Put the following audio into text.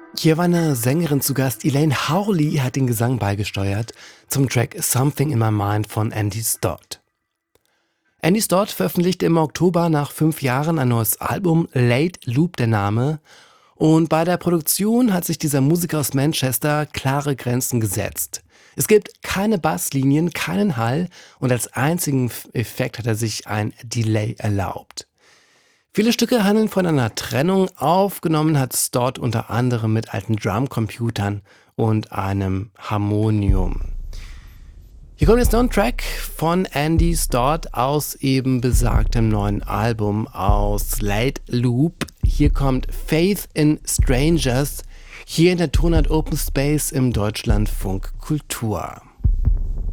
Hier war eine Sängerin zu Gast. Elaine Hawley hat den Gesang beigesteuert zum Track Something in My Mind von Andy Stott. Andy Stott veröffentlichte im Oktober nach 5 Jahren ein neues Album, Late Loop der Name. Und bei der Produktion hat sich dieser Musiker aus Manchester klare Grenzen gesetzt. Es gibt keine Basslinien, keinen Hall und als einzigen Effekt hat er sich ein Delay erlaubt. Viele Stücke handeln von einer Trennung. Aufgenommen hat Stott unter anderem mit alten Drumcomputern und einem Harmonium. Hier kommt jetzt noch ein Track von Andy Stott aus eben besagtem neuen Album aus Late Loop. Hier kommt Faith in Strangers, hier in der Tonart Open Space im Deutschlandfunk Kultur.